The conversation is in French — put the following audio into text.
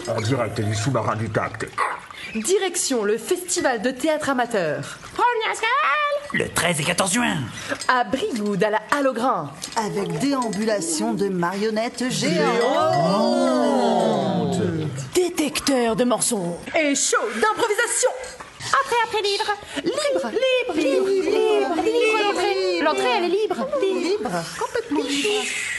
En direct du sous-marin du Tacte. Direction le festival de théâtre amateur. Le 13 et 14 juin. À Brigoud, à la Halle au Grain. Avec déambulation de marionnettes géantes. Détecteur de mensonges. Et show d'improvisation. Après, libre. Libre. L'entrée, elle est libre. Libre, complètement libre.